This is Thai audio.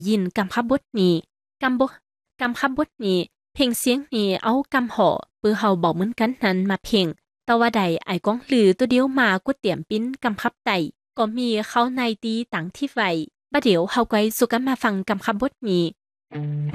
ยินกำขับบทนี้กำขับบทนี้เพลงเสียงนี้เอากำหอปือเฮาบอกเหมือนกันนั้นมาเพลงแต่ว่าใดไอ้ก้องลือตัวเดียวมาก็เตรียมปิ้นกำขับไตก็มีเขาในตีต่างที่ไว้บัดเดี๋ยวเฮาไกวสุกันมาฟังกำขับบทนี้